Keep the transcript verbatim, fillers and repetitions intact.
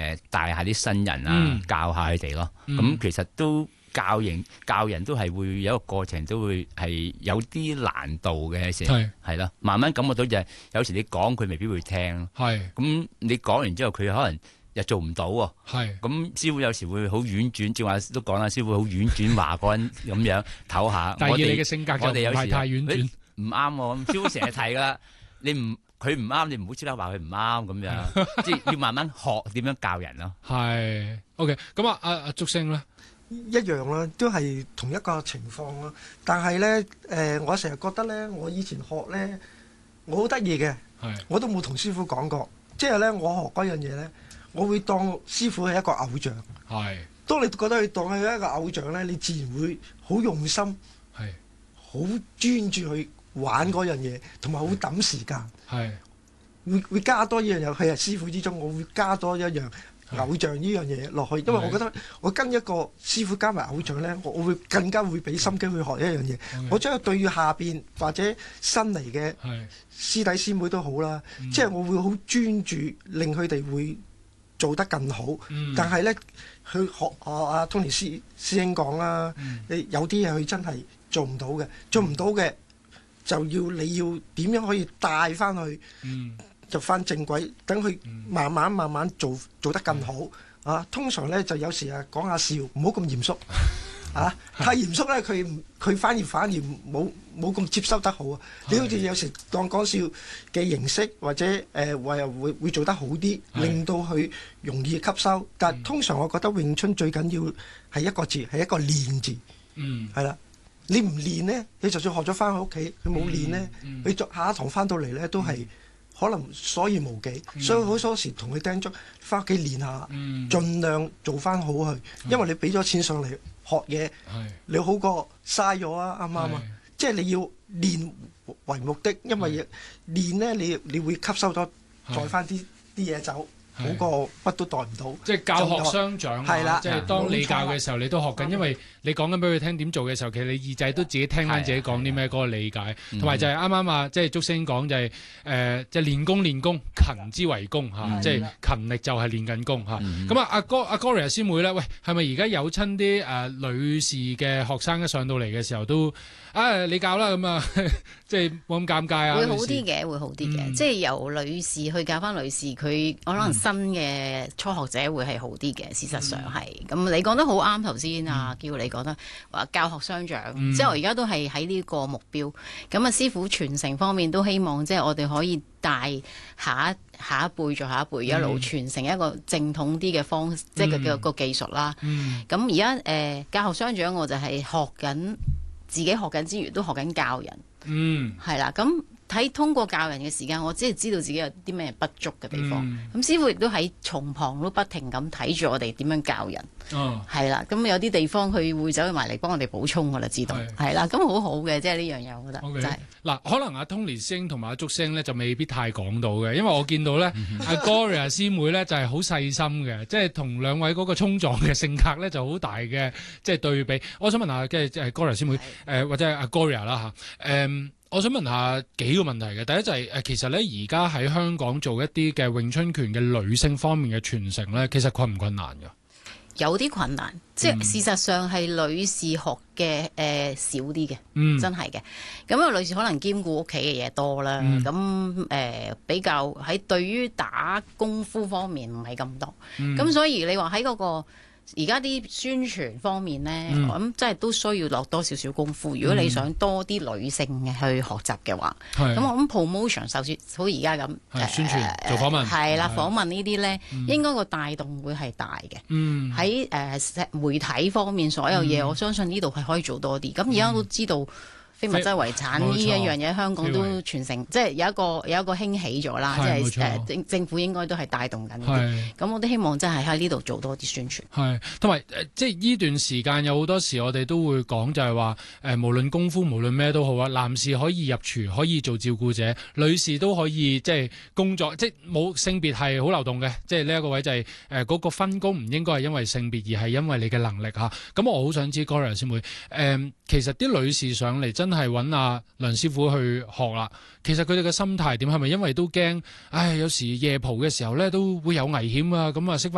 誒帶下啲新人啊， 嗯、 教下佢哋咯。咁、嗯、其實都教人教人都係會有一個過程，都會係有啲難度嘅時係係咯。慢慢感覺到就係、是、有時你講佢未必會聽。 係咁你講完之後，佢可能又做唔到喎。係咁，師傅有時會好婉轉，正話都講啦，師傅好婉轉話嗰人咁樣唞下。 但係以你嘅性格就唔係太婉轉。 唔啱喎，師傅成日提噶啦，你唔佢唔啱，你唔好即刻話佢唔啱咁樣，即係要慢慢學點樣教人咯。係 ，OK，咁啊，阿阿竹昇咧一樣啦，都係同一個情況咯。但係咧，誒、呃，我成日覺得咧，我以前學咧，我好得意嘅，我都冇同師傅講過，即係咧，我學嗰樣嘢咧，我會當師傅係一個偶像。係，當你覺得佢當係一個偶像咧，你自然會好用心，係，好專注去玩嗰樣嘢，同埋好抌時間，係會會加多一樣嘢。係啊，師傅之中，我會加多一樣偶像呢樣嘢落去，因為我覺得我跟一個師傅加埋偶像咧，我我會更加會俾心機去學一樣嘢。我將佢對於下邊或者新嚟嘅師弟師妹都好啦，即係我會好專注，令佢哋會做得更好。但係咧，去學阿阿 Tony 師師兄講啦，你有啲嘢佢真係做唔到嘅，做唔到嘅。就要你要點樣可以帶翻去，嗯、就翻正軌，等佢慢慢慢慢做做得更好、嗯、啊！通常咧就有時啊講下笑，唔好咁嚴肅啊！太嚴肅咧，佢佢反而反而冇冇咁接收得好啊！你好似有時當講笑嘅形式，或者誒、呃、會會會做得好啲，令到佢容易吸收。但係通常我覺得詠春最緊要係一個字，係一個練字，嗯，係啦。你唔練呢，你就算學咗翻去屋企，佢冇練呢，嗯嗯、你下一堂翻到嚟呢，都係、嗯、可能所餘無幾。嗯、所以好多時同佢叮囑翻屋企練下，嗯、盡量做翻好佢。因為你俾咗錢上嚟學嘢，嗯、你好過嘥咗啊！啱唔啱啊？即係你要練為目的，因為練呢，你你會吸收咗再翻啲啲嘢走。好過乜都代唔到， 即係教學相長係啦。即係當你教嘅時候，你都學緊，因為你講緊俾佢聽點做嘅時候，其實你耳仔都自己聽翻自己講啲咩嗰個理解，同埋就係啱啱啊，即係竹昇講就係誒，即係練功練功，勤之為功嚇，即係勤力就係練緊功嚇。咁啊，阿哥阿 Gloria 師妹咧，喂，係咪而家有親啲誒女士嘅學生一上到嚟嘅時候都啊你教啦咁啊，即係冇咁尷尬啊？ 會好啲嘅，會好啲嘅，即係由女士去教翻女士，佢可能新嘅初學者會係好啲嘅，事實上係。咁、嗯、你講得好啱，頭先啊叫你講得話教學相長，嗯、即係我而家都係喺呢個目標。咁啊師傅傳承方面都希望即係我哋可以帶下一下一輩再下一輩一路傳承一個正統啲嘅方，嗯、即係個個技術啦。咁而家誒教學相長，我就係學緊自己學緊之餘，都學緊教人。嗯，係啦，咁。睇通過教人嘅時間，我只係知道自己有啲咩不足嘅地方。咁、嗯、師傅亦都喺從旁都不停咁睇住我哋點樣教人。哦，係啦，咁有啲地方佢會走去埋嚟幫我哋補充，我就知道。係啦，咁好好嘅，即係呢樣嘢，我覺得。 Okay. 就係、是、 嗱，可能阿 Tony 師兄同埋阿竹昇咧就未必太講到嘅，因為我見到咧阿 Gloria 師妹咧就係好細心嘅，即係同兩位嗰個衝撞嘅性格咧就好大嘅即係對比。我想問下，即係即係 Gloria 師妹誒、呃，或者係阿 Gloria 啦嚇誒。我想問下幾個問題嘅，第一就係、是、誒，其實咧而家喺香港做一啲嘅詠春拳嘅女性方面嘅傳承咧，其實困唔困難㗎？ 有啲困難，即係、嗯、事實上係女士學嘅誒、呃、少啲嘅，嗯、真係嘅。咁啊，女士可能兼顧屋企嘅嘢多啦，咁誒、嗯呃、比較喺對於打功夫方面唔係咁多，咁、嗯、所以你話喺嗰個。而家啲宣傳方面呢，嗯、我諗真係都需要落多少少功夫。如果你想多啲女性嘅去學習嘅話，咁、嗯、我諗 promotion 就算好似而家咁宣傳、呃、做訪問， 係啦，訪問呢啲呢，嗯、應該個帶動會係大嘅。喺誒、嗯呃、媒體方面所有嘢，嗯、我相信呢度係可以做多啲。咁而家都知道。非物質遺產呢一樣嘢，香港都傳承，即係有一個有一個興起咗啦，即係誒政政府應該都係帶動緊嘅。咁我都希望真係喺呢度做多啲宣傳。 係，同埋誒，即係呢段時間有好多時，我哋都會講就係話誒，無論功夫無論咩都好啊，男士可以入廚，可以做照顧者，女士都可以即係工作，即係冇性別係好流動嘅。即係呢一個位就係誒嗰個分工唔應該係因為性別，而係因為你嘅能力嚇。咁我好想知 Gloria 師妹誒、呃，其實啲女士上嚟真係揾阿梁師傅去學啦，其實佢哋嘅心態點？係咪因為都驚？唉，有時夜蒲嘅時候咧都會有危險啊，咁啊識翻。